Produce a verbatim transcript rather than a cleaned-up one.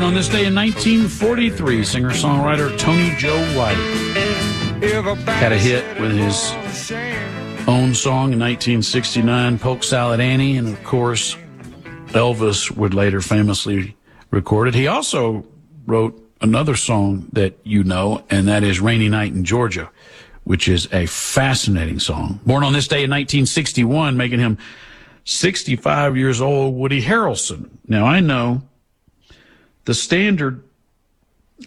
on this day in nineteen forty-three, singer-songwriter Tony Joe White had a hit with his own song in nineteen sixty-nine, Polk Salad Annie, and of course, Elvis would later famously record it. He also wrote another song that you know, and that is Rainy Night in Georgia, which is a fascinating song. Born on this day in nineteen sixty-one, making him sixty-five years old, Woody Harrelson. Now, I know the standard